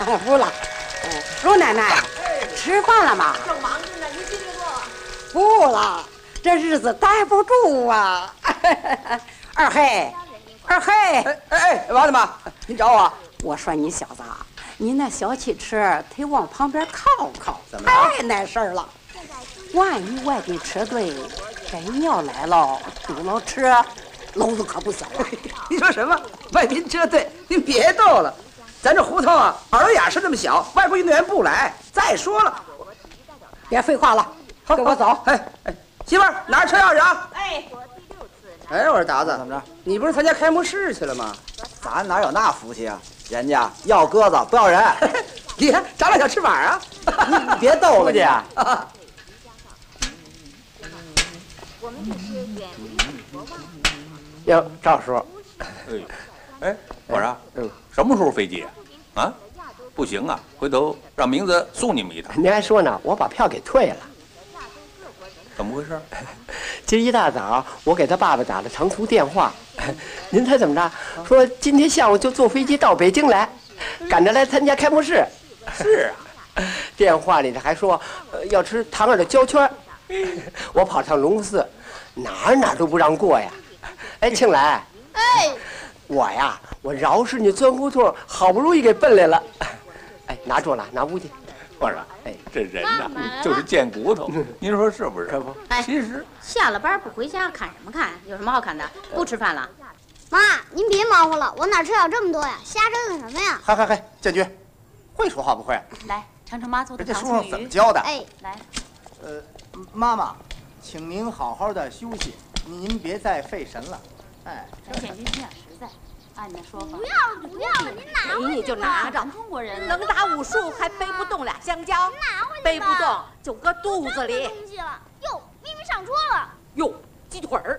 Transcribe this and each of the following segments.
不了。陆奶奶，吃饭了吗？ 正忙着呢，您进来坐。 不了，这日子待不住啊。二黑， 王大妈，您找我？ 我说你小子啊，你那小汽车得往旁边靠靠， 怎么太碍事儿了。万一外地车队真要来了，堵了车，篓子可不小了。 你说什么？外宾车队？您别逗了，咱这胡同啊，耳朵眼是那么小，外国运动员不来。再说了， 别废话了，跟我走。 媳妇儿，拿着车钥匙啊！ 哎， 我说达子， 怎么着？ 你不是参加开幕式去了吗？ 咱哪有那福气啊？人家要鸽子不要人。 你看长俩小翅膀啊！ 你别逗了你。 哟，赵叔。 我说，什么时候飞机啊？啊，不行啊，回头让明子送你们一趟。 您还说呢，我把票给退了。 怎么回事？ 今儿一大早，我给他爸爸打了长途电话，您猜怎么着？说今天下午就坐飞机到北京来，赶着来参加开幕式。 是啊， 电话里头还说，要吃糖儿的焦圈。我跑上龙寺，哪都不让过呀。哎，庆来，我饶是你钻胡同，好不容易给奔来了。哎，拿住了，拿屋去。 我说，这人呐，就是贱骨头，您说是不是？ 这不， 其实下了班不回家看什么看？有什么好看的？不吃饭了？ 妈，您别忙活了，我哪吃了这么多呀？瞎折腾什么呀？ 嗨，建军，会说话不会？ 来，尝尝妈做的人家糖醋鱼。 书上怎么教的？ 来， 妈妈，请您好好的休息，您别再费神了。 建军心眼实在，按你的说法。 不要了，您拿回去。 你就拿着。咱中国人能打武术，还背不动俩香蕉。 拿回去。 背不动就搁肚子里。 东西了，哟，咪咪上桌了。 哟，鸡腿儿。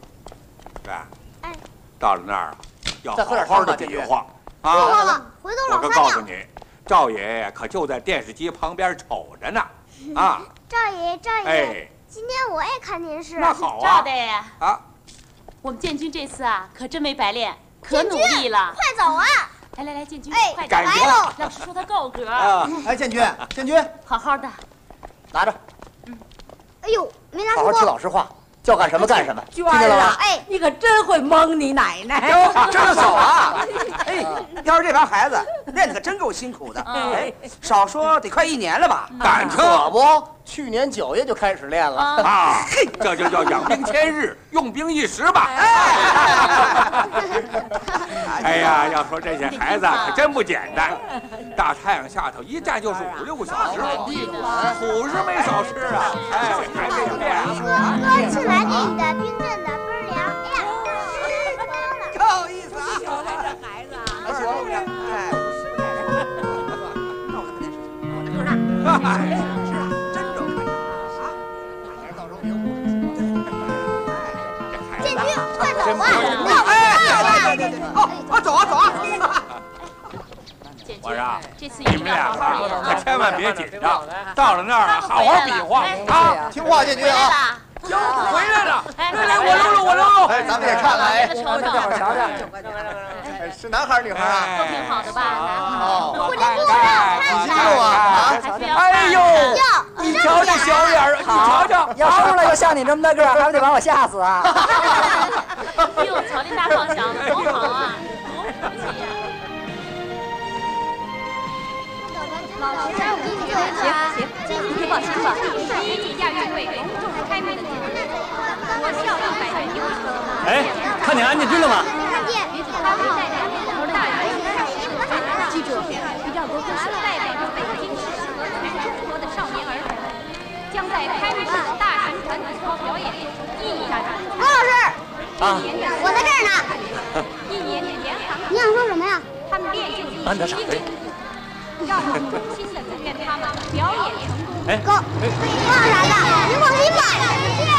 到了那儿啊，要再喝点好好的汤吧比划不喝了，回头我可老撒尿。 告诉你，赵爷爷可就在电视机旁边瞅着呢。啊， 赵爷爷，今天我也看电视。 那好啊。 赵大爷啊， 我们建军这次啊，可真没白练，可努力了。 快走啊！ 来，建军，快点！ 来喽！ 老师说他够格。 建军， 好好的， 拿着。 哎呦，没拿出好好听老师话，叫干什么干什么，听娟儿见了吗？ 你可真会蒙你奶奶。 这就走啊！要是这帮孩子练的可真够辛苦的，少说得快1年了吧？ 赶车可不，去年9月就开始练了啊！这就叫养兵千日，用兵一时吧。哎呀，要说这些孩子可真不简单，大太阳下头一站就是5、6个小时，苦是没少吃啊！还得练。 哥，庆来给你的冰镇的倍儿凉。 够意思啊！ 这孩子啊， 还行，那我看电视去，我就是真着看啊！到时候别误会。 建军，快走吧！ 走啊！ 我说， 这次你们俩可千万别紧张，到了那儿啊，好好比划啊！ 听话，建军啊！ 哟，回来了！来，我搂。 咱们也看看， 瞧瞧， 是男孩女孩啊？ 都挺好的吧？ 哦， 不能不让激动啊！ 哎呦，你瞧这小脸儿，你瞧瞧， 要输了又像你这么大个儿，还不得把我吓死啊？ 哟，瞧这大方向的，多好啊！多福气呀！ 老师，我给你做一个。 你别放心吧。第1届亚运会隆重开幕的节日，我效力百元优胜。 看见安建军了吗？ 看见。 记住，要多跟代表着北京市和全中国的少年儿童，将在开幕式大型传统操表演意义上。 王老师，我在这儿呢。 1年的严寒， 你想说什么呀？ 他们练就了安德傻呗。 让我们衷心的祝愿他们表演成功。 哥，王啥的，您放心吧。